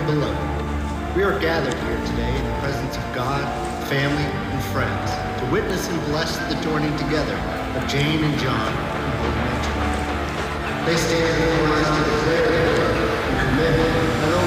beloved. We are gathered here today in the presence of God, family, and friends to witness and bless the journey together of Jane and John in holy matrimony. They stand before us to declare